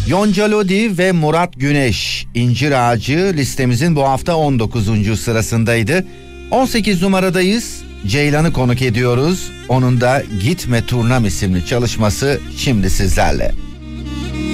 Yonca Lodi ve Murat Güneş İncir Ağacı listemizin bu hafta 19. sırasındaydı. 18 numaradayız. Ceylan'ı konuk ediyoruz. Onun da Gitme Turnam isimli çalışması şimdi sizlerle.